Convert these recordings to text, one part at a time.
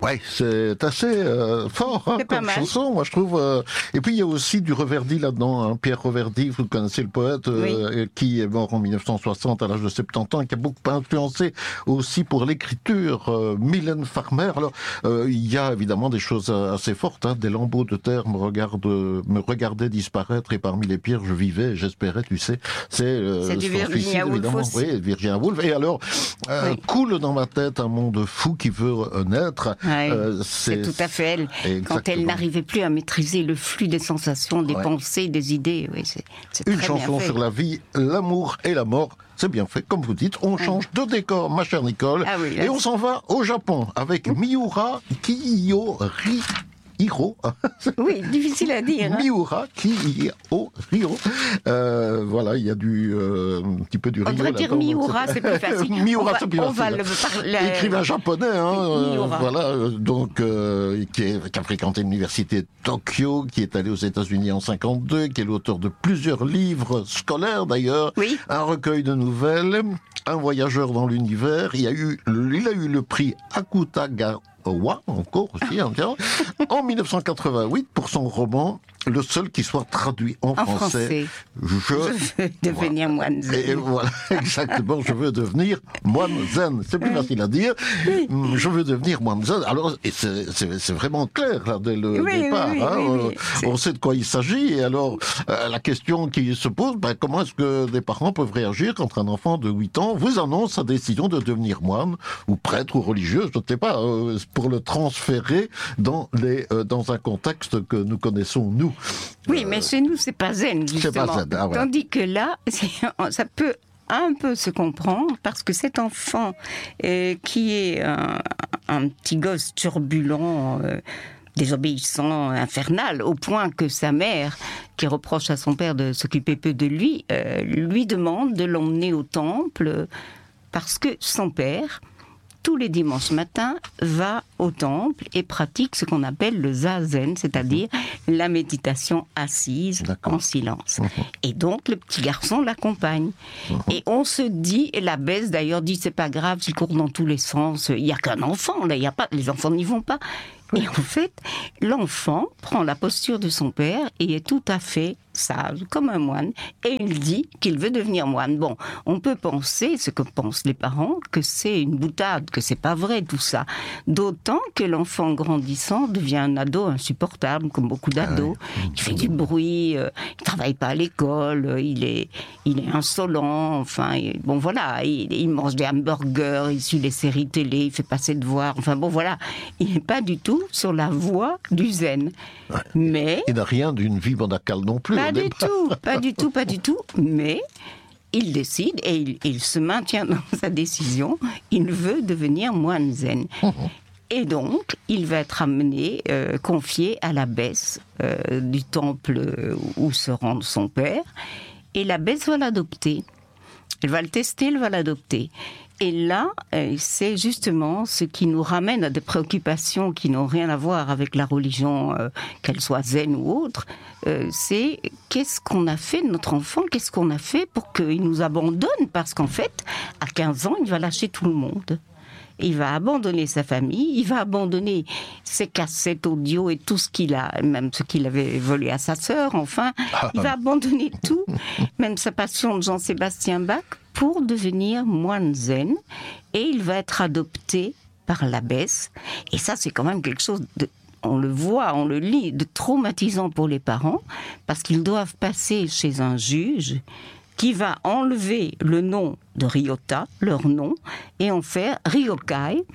Ouais, c'est assez fort C'est comme chanson, moi je trouve. Et puis il y a aussi du Reverdy là-dedans. Hein. Pierre Reverdy, vous connaissez le poète, qui est mort en 1960 à l'âge de 70 ans, et qui a beaucoup influencé aussi pour l'écriture Mylène Farmer. Alors il y a évidemment des choses assez fortes. Hein. Des lambeaux de terre me regardaient disparaître, et parmi les pierres je vivais, j'espérais, tu sais. C'est du Virginia Woolf aussi. Oui, Virginia Woolf. Et alors, coule dans ma tête un monde fou qui veut naître. C'est tout à fait elle. Exactement. Quand elle n'arrivait plus à maîtriser le flux des sensations, des pensées, des idées. Oui, c'est une très chanson bien fait. sur la vie, l'amour et la mort. C'est bien fait, comme vous dites. On change de décor, ma chère Nicole. Ah oui, là, et on s'en va au Japon avec Miura Kiyohiro. Oui, difficile à dire. Hein. Miura Kiyohiro. Voilà, il y a un petit peu du On Rio devrait dire là-dedans. Miura, c'est plus facile. Miura, c'est plus facile. On va le parler. Écrivain japonais, Miura. voilà, donc qui a fréquenté l'université de Tokyo, qui est allé aux États-Unis en 52, qui est l'auteur de plusieurs livres scolaires d'ailleurs, un recueil de nouvelles, un voyageur dans l'univers. Il a eu le prix Akutagawa, encore aussi, en 1988 pour son roman Le seul qui soit traduit en français. Je veux devenir moine zen. Et voilà, exactement, je veux devenir moine zen. C'est plus facile à dire. Je veux devenir moine zen. Alors, c'est vraiment clair, là, dès le départ. On sait de quoi il s'agit. Et alors, la question qui se pose, comment est-ce que des parents peuvent réagir quand un enfant de 8 ans vous annonce sa décision de devenir moine, ou prêtre, ou religieux, je ne sais pas, pour le transférer dans un contexte que nous connaissons, nous. Oui, mais chez nous, c'est pas zen, justement. C'est pas zen, ouais. Tandis que là, ça peut un peu se comprendre, parce que cet enfant qui est un petit gosse turbulent, désobéissant, infernal, au point que sa mère, qui reproche à son père de s'occuper peu de lui, lui demande de l'emmener au temple, parce que son père, tous les dimanches matins, va au temple et pratique ce qu'on appelle le zazen, c'est-à-dire la méditation assise en silence. Et donc, le petit garçon l'accompagne. Et on se dit, et l'abbesse d'ailleurs dit, c'est pas grave s'il court dans tous les sens, il n'y a qu'un enfant, là, les enfants n'y vont pas. Et en fait, l'enfant prend la posture de son père et est tout à fait sage, comme un moine, et il dit qu'il veut devenir moine. Bon, on peut penser, ce que pensent les parents, que c'est une boutade, que c'est pas vrai tout ça. D'autant que l'enfant grandissant devient un ado insupportable, comme beaucoup d'ados. Il fait du bruit, il travaille pas à l'école, il est insolent, enfin, bon voilà, il mange des hamburgers, il suit les séries télé, il fait pas ses devoirs, enfin bon voilà, il n'est pas du tout sur la voie du zen. Mais il n'a rien d'une vie monacale non plus. Pas du tout, mais il décide et il se maintient dans sa décision, il veut devenir moine zen. Et donc, il va être amené, confié à l'abbesse du temple où se rend son père, et l'abbesse va l'adopter. Elle va le tester, elle va l'adopter. Et là, c'est justement ce qui nous ramène à des préoccupations qui n'ont rien à voir avec la religion, qu'elle soit zen ou autre. C'est qu'est-ce qu'on a fait de notre enfant, qu'est-ce qu'on a fait pour qu'il nous abandonne, parce qu'en fait, à 15 ans, il va lâcher tout le monde. Il va abandonner sa famille, il va abandonner ses cassettes audio et tout ce qu'il a, même ce qu'il avait volé à sa sœur, enfin. Il va abandonner tout, même sa passion de Jean-Sébastien Bach, pour devenir moine zen. Et il va être adopté par l'abbesse. Et ça, c'est quand même quelque chose de... On le voit, on le lit, de traumatisant pour les parents, parce qu'ils doivent passer chez un juge qui va enlever le nom de Ryota, leur nom, et en faire Ryokai.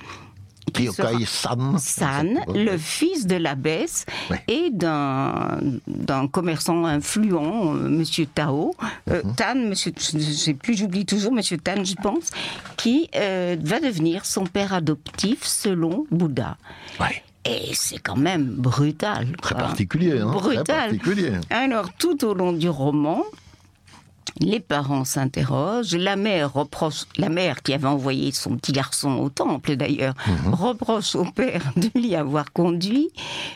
Ryokai-san, le fils de l'abbesse et d'un commerçant influent, Monsieur Tao, Tan, Monsieur, je sais plus, j'oublie toujours Monsieur Tan, je pense, qui va devenir son père adoptif selon Bouddha. Ouais. Et c'est quand même brutal. Très particulier, hein. Brutal. Très particulier. Alors, tout au long du roman, Les parents s'interrogent, la mère qui avait envoyé son petit garçon au temple d'ailleurs, reproche au père de l'y avoir conduit,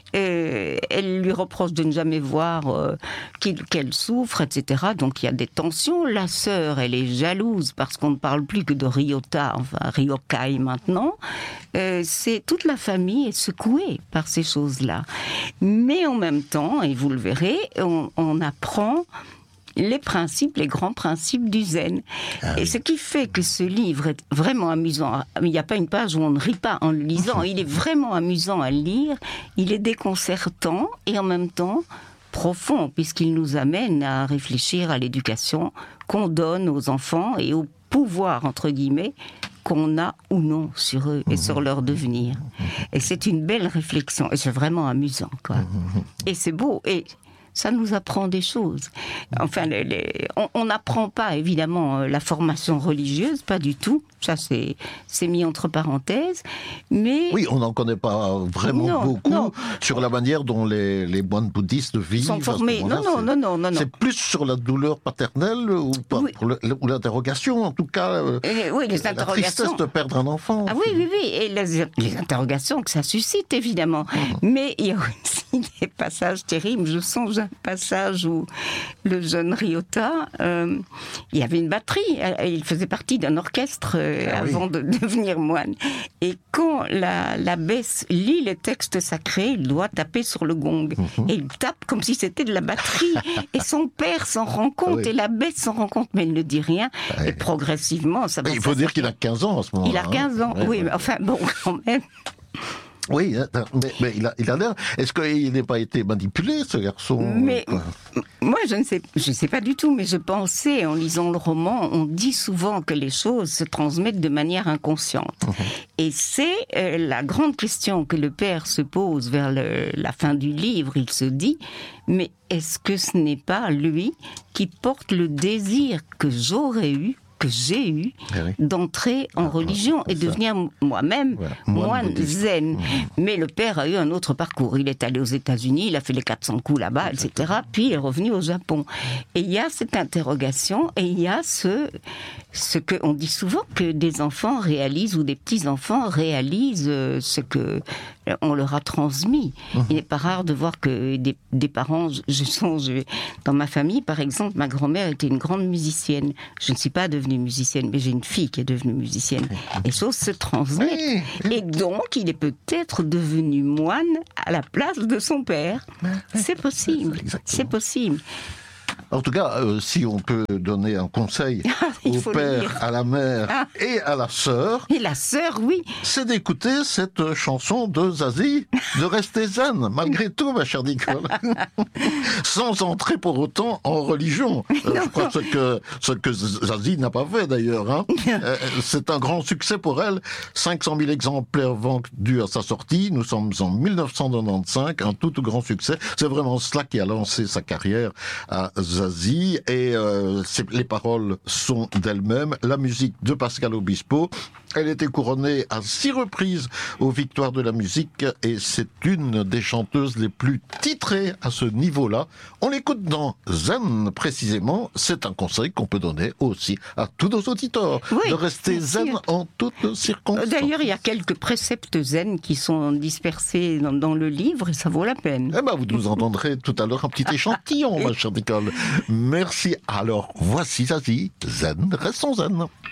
elle lui reproche de ne jamais voir qu'elle souffre, etc. Donc il y a des tensions, la sœur elle est jalouse parce qu'on ne parle plus que de Ryota, enfin Ryokai maintenant, c'est toute la famille est secouée par ces choses-là. Mais en même temps, et vous le verrez, on apprend les grands principes du zen. Et ce qui fait que ce livre est vraiment amusant. Il n'y a pas une page où on ne rit pas en le lisant. Il est vraiment amusant à lire. Il est déconcertant et en même temps profond, puisqu'il nous amène à réfléchir à l'éducation qu'on donne aux enfants et au pouvoir, entre guillemets, qu'on a ou non sur eux et sur leur devenir. Et c'est une belle réflexion. Et c'est vraiment amusant, quoi. Et c'est beau. Et ça nous apprend des choses. Enfin, on n'apprend pas, évidemment, la formation religieuse, pas du tout. Ça, c'est mis entre parenthèses. Mais... Oui, on n'en connaît pas vraiment beaucoup sur la manière dont les moines bouddhistes vivent. Sont formés. Non. C'est plus sur la douleur paternelle ou ou l'interrogation, en tout cas. Oui, les interrogations. La tristesse de perdre un enfant. Ah oui. Et les interrogations que ça suscite, évidemment. Mais il y a aussi des passages terribles. Je songe à un passage où le jeune Ryota, il y avait une batterie. Il faisait partie d'un orchestre avant de devenir moine. Et quand l'abbesse lit les textes sacrés, il doit taper sur le gong. Et il tape comme si c'était de la batterie. Et son père s'en rend compte, et l'abbesse s'en rend compte, mais il ne dit rien. Et progressivement, ça va... Il faut dire qu'il a 15 ans en ce moment. Il a 15 ans, oui, mais enfin, bon, quand même... Oui, mais il a l'air... Est-ce qu'il n'a pas été manipulé, ce garçon? Mais moi, je ne sais pas du tout, mais je pensais, en lisant le roman, on dit souvent que les choses se transmettent de manière inconsciente. Et c'est la grande question que le père se pose vers la fin du livre. Il se dit, mais est-ce que ce n'est pas lui qui porte le désir que j'ai eu d'entrer en religion et devenir moi-même moine zen. Mais le père a eu un autre parcours. Il est allé aux États-Unis, il a fait les 400 coups là-bas, etc. Puis il est revenu au Japon. Et il y a cette interrogation et il y a ce qu'on dit souvent que des enfants réalisent ou des petits-enfants réalisent ce que on leur a transmis. Il n'est pas rare de voir que des parents, je songe, dans ma famille, par exemple, ma grand-mère était une grande musicienne. Je ne suis pas devenue musicienne, mais j'ai une fille qui est devenue musicienne. Les choses se transmettent. Et donc, il est peut-être devenu moine à la place de son père. C'est possible. C'est possible. En tout cas, si on peut donner un conseil au père, à la mère et à la sœur... Et la sœur, oui. C'est d'écouter cette chanson de Zazie, de rester zen, malgré tout, ma chère Nicole. Sans entrer pour autant en religion. Je crois ce que Zazie n'a pas fait, d'ailleurs. Hein. C'est un grand succès pour elle. 500 000 exemplaires vendus à sa sortie. Nous sommes en 1995, un tout grand succès. C'est vraiment cela qui a lancé sa carrière à Zazie, et les paroles sont d'elles-mêmes. La musique de Pascal Obispo. Elle était couronnée à 6 reprises aux Victoires de la musique, et c'est une des chanteuses les plus titrées à ce niveau-là. On l'écoute dans Zen, précisément. C'est un conseil qu'on peut donner aussi à tous nos auditeurs, de rester zen en toutes circonstances. D'ailleurs, il y a quelques préceptes zen qui sont dispersés dans le livre, et ça vaut la peine. Eh ben, vous nous entendrez tout à l'heure un petit échantillon, ma chère Nicole. Merci. Alors, voici Zazie, Zen, restons zen.